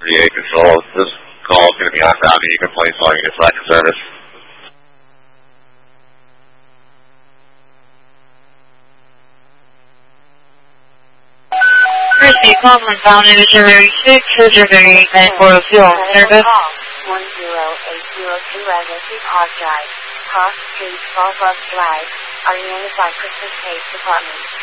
38 control. This call is going to be on down. You can place all units back in service. Receive call from Found Delivery 6, Delivery 9402 on service. 10802 Legacy Park Drive, Cross Street, Fallbrook Drive, are you in the Christmas Case Department?